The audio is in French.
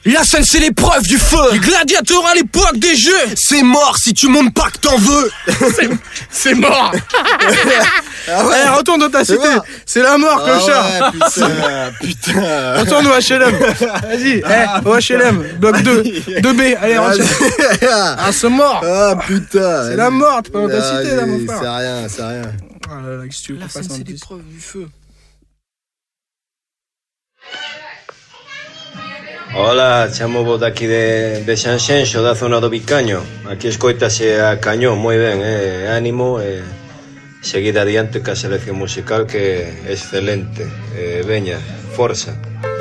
La scène, c'est l'épreuve du feu. Les gladiateurs à l'époque des jeux. C'est mort si tu montes pas que t'en veux. C'est mort. Ah ouais. Eh, retourne dans ta cité. C'est la mort, clochard. Ouais, putain. Retourne au HLM. Vas-y, au HLM, bloc 2, 2B, allez, rentre. Ah, c'est mort. Ah putain. C'est la mort, t'es pas dans ta cité, là, mon frère. C'est rien. Ah là là, qu'est-ce que tu veux La qu'on scène, fasse en c'est 10? l'épreuve du feu. Hola, chamo de aquí de Sanxenxo, da zona do Vicaño. Aquí escoitase a cañón, moi ben, ánimo, seguida adiante ca selección musical que é excelente. Veña, forza.